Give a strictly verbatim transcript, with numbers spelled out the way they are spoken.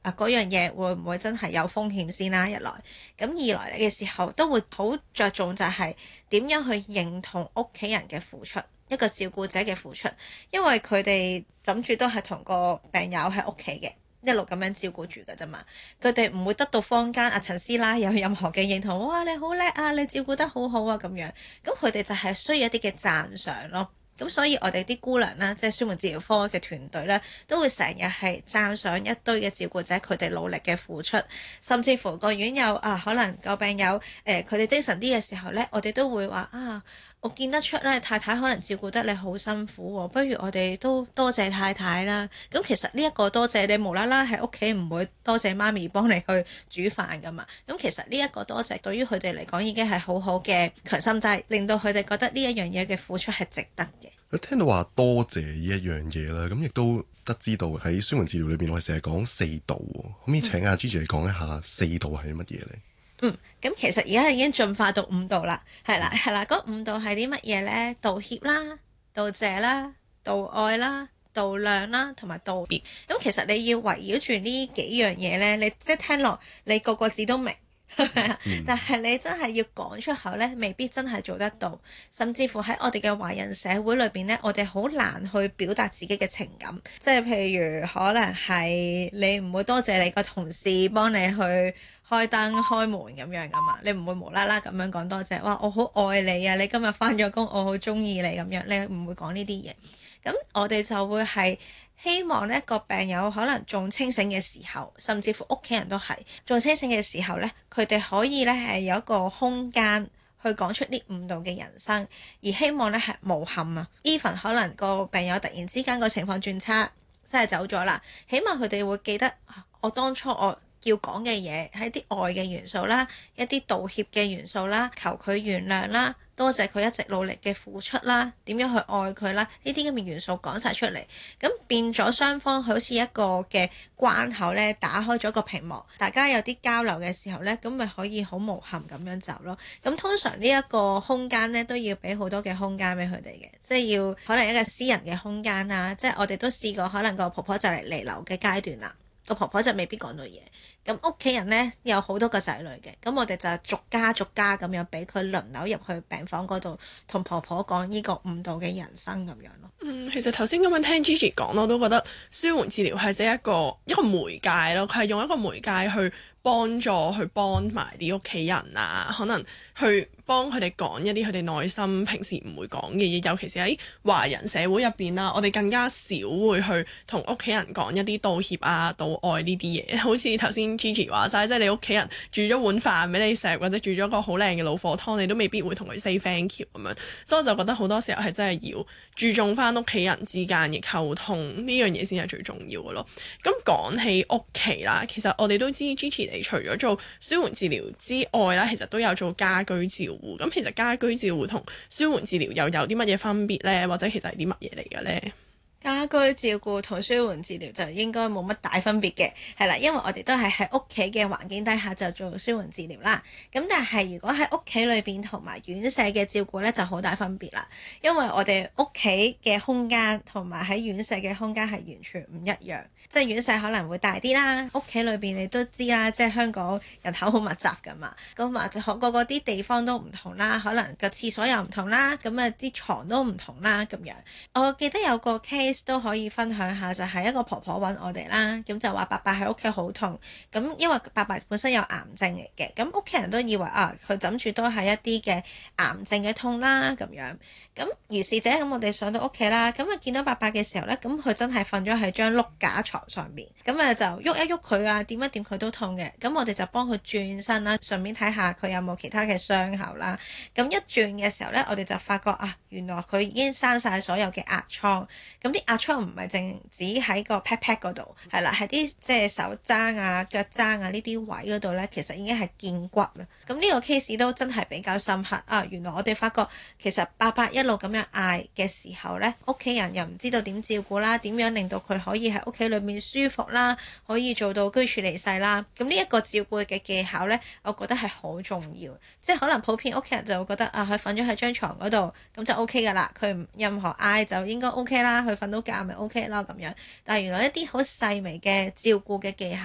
啊嗰樣嘢會唔會真係有風險先啦，一來，咁二來嘅時候都會好着重就係點樣去認同屋企人嘅付出，一個照顧者嘅付出，因為佢哋枕住都係同個病友喺屋企嘅。一路咁樣照顧住㗎啫嘛，佢哋唔會得到坊間阿陳師奶有任何嘅認同，哇你好叻啊，你照顧得好好啊咁樣，咁佢哋就係需要一啲嘅讚賞咯。咁所以我哋啲姑娘啦，即係舒緩治療科嘅團隊咧，都會成日係讚賞一堆嘅照顧者佢哋努力嘅付出，甚至乎個院友啊，可能個病友誒佢哋精神啲嘅時候咧，我哋都會話啊，我見得出咧太太可能照顧得你好辛苦喎，不如我哋都多謝太太啦。咁其實呢一個多謝你無啦啦喺屋企唔會多謝媽咪幫你去煮飯噶嘛，咁其實呢一個多謝對於佢哋嚟講已經係好好嘅強心劑，令到佢哋覺得呢一樣嘢嘅付出係值得嘅。 佢聽到話多謝呢一樣嘢啦，咁亦都得知道喺舒緩治療裏邊，我哋成日講四道，可唔可以請阿 Gigi 嚟講一下四道係乜嘢呢？ 嗯，咁其實而家已經進化到五道啦，係啦係啦，嗰五道係啲乜嘢呢？道歉啦、道謝啦、道愛啦、道量啦，同埋道別。咁其實你要圍繞住呢幾樣嘢呢，你即係聽落你個個字都明。嗯、但係你真係要講出口呢，未必真係做得到，甚至乎喺我哋嘅華人社會裏邊呢，我哋好難去表達自己嘅情感，即係譬如可能係你唔會多謝你個同事幫你去開燈開門咁樣噶嘛，你唔會無啦啦咁樣講多謝，哇我好愛你啊，你今日返咗工我好中意你咁樣，你唔會講呢啲嘢。咁我哋就會係希望呢個病友可能仲清醒嘅時候，甚至乎屋企人都係仲清醒嘅時候呢，佢哋可以呢係有一個空間去講出呢五道嘅人生，而希望呢係無憾啊。even 可能個病友突然之間個情況轉差，真係走咗啦，起碼佢哋會記得我當初我要講嘅嘢係啲愛嘅元素啦，一啲道歉嘅元素啦，求佢原諒啦，多謝佢一直努力嘅付出啦，點樣去愛佢啦，呢啲咁嘅元素講晒出嚟，咁變咗雙方好似一個嘅關口咧，打開咗個屏幕，大家有啲交流嘅時候咧，咁咪可以好無憾咁樣走咯。咁通常呢一個空間咧都要俾好多嘅空間俾佢哋嘅，即係要可能一個私人嘅空間啊，即係我哋都試過可能個婆婆就嚟彌留嘅階段啦。個婆婆就未必講到嘢，咁屋企人呢，有好多個仔女嘅，咁我哋就逐家逐家咁樣俾佢輪流入去病房嗰度，同婆婆講呢個五道嘅人生咁樣咯。 嗯，其實頭先咁樣聽 Gigi 講，我都覺得舒緩治療係即係一個一個媒介咯，佢係用一個媒介去幫助去幫埋啲屋企人啊，可能去幫佢哋講一啲佢哋內心平時唔會講嘅嘢，尤其是喺華人社會入邊啦，我哋更加少會去同屋企人講一啲道歉啊、道愛呢啲嘢。好似頭先 Gigi 話齋，即係你屋企人煮咗碗飯俾你食，或者煮咗個好靚嘅老火湯，你都未必會同佢 say thank you 咁樣。所以我就覺得好多時候係真係要注重翻屋企人之間嘅溝通，呢樣嘢先係最重要嘅咯。咁講起屋企啦，其實我哋都知 Gigi 你除咗做舒緩治療之外啦，其實都有做家居照護。咁其實家居照護同舒緩治療又有啲乜嘢分別呢？或者其實係啲乜嘢嚟嘅呢？ 家居照顧同舒緩治療就應該冇乜大分別嘅，係啦，因為我哋都係喺屋企嘅環境底下就做舒緩治療啦。咁但係如果喺屋企裏邊同埋院舍嘅照顧呢，就好大分別啦，因為我哋屋企嘅空間同埋喺院舍嘅空間係完全唔一樣。即係院舍可能會大啲啦，屋企裏邊你都知啦，即係香港人口好密集㗎嘛，咁啊個個啲地方都唔同啦，可能個廁所又唔同啦，咁啊啲床都唔同啦咁樣。我記得有個 case 都可以分享下，就係、是、一個婆婆揾我哋啦，咁就話伯伯喺屋企好痛，咁因為伯伯本身有癌症嚟嘅，咁屋企人都以為啊佢枕住都係一啲嘅癌症嘅痛啦咁樣。咁如是者咁我哋上到屋企啦，咁啊見到伯伯嘅時候呢，咁佢真係瞓咗喺張碌架床上面，咁啊就喐一喐佢啊，點一點佢都痛嘅，咁我哋就幫佢轉身啦，順便睇下佢有冇其他嘅傷口啦。咁一轉嘅時候呢，我哋就發覺啊，原來佢已經生晒所有嘅壓瘡，咁啲壓瘡唔係淨止喺個 pat pat 嗰度，係啦，係啲即係手踭啊、腳踭啊呢啲位嗰度呢，其實已經係見骨啦。咁呢個 case 都真係比較深刻啊！原來我哋發覺其實伯伯一路咁樣嗌嘅時候呢，屋企人又唔知道點照顧啦，點樣令到佢可以喺屋企裏面舒服啦，可以做到居處離世啦。咁呢一個照顧嘅技巧呢，我覺得係好重要。即係可能普遍屋企人就會覺得啊，佢瞓咗喺張床嗰度，咁就 O K 噶啦，佢任何嗌就應該 O K 啦，佢瞓到覺咪 O K 啦咁樣。但係原來一啲好細微嘅照顧嘅技巧。